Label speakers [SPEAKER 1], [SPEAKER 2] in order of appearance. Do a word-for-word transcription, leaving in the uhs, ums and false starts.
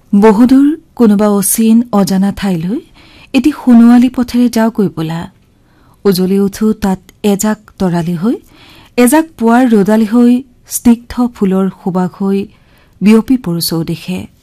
[SPEAKER 1] বহুদূৰ কোনোবা অচিন অজানা ঠাইলৈ এটি সোণোৱালী পথেৰে যাওঁ কৈ বোলা। উজলি উঠো তাত এজাক তৰালি হৈ, এজাক পুৱাৰ ৰদালি হৈ, স্নিগ্ধ ফুলৰ সুবাস হৈ বিয়পি পৰো চৌদিশে।